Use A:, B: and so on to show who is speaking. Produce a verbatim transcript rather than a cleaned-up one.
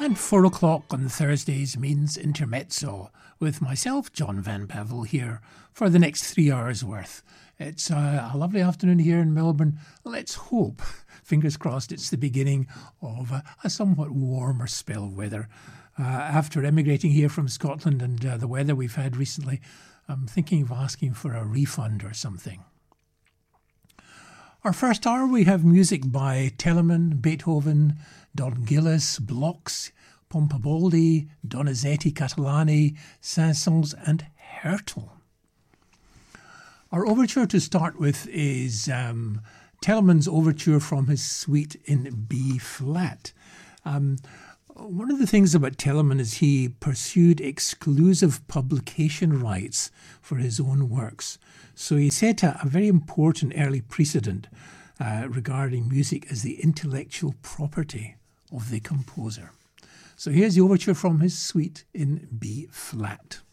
A: And four o'clock on Thursdays means intermezzo with myself, John Van Pavel, here for the next three hours worth. It's a, a lovely afternoon here in Melbourne. Let's hope, fingers crossed, it's the beginning of a, a somewhat warmer spell of weather. Uh, after emigrating here from Scotland and uh, the weather we've had recently, I'm thinking of asking for a refund or something. Our first hour, we have music by Telemann, Beethoven, Don Gillis, Blox, Pompaboldi, Donizetti, Catalani, Saint-Saëns and Hertel. Our overture to start with is um, Telemann's overture from his suite in B-flat. Um, one of the things about Telemann is he pursued exclusive publication rights for his own works. So he set a, a very important early precedent uh, regarding music as the intellectual property of the composer. So here's the overture from his suite in B-flat.